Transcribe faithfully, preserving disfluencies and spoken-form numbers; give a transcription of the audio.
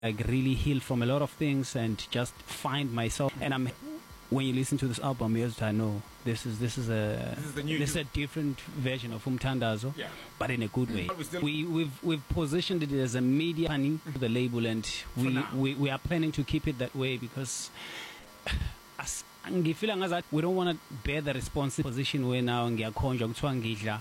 like really heal from a lot of things and just find myself. And I'm when you listen to this album, you I know this is this is a this is, the new this is a different version of Umtandazo, yeah. but in a good way. Mm. We we've we've positioned it as a media planning to the label, and we, we we are planning to keep it that way because as ngifila ngazathi we don't want to bear the responsible position where now ngiyakhonjwa kuthiwa ngidla